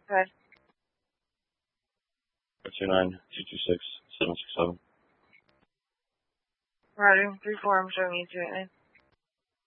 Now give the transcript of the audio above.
Good. 429-226-767. Roger. 3-4, I'm showing you 289.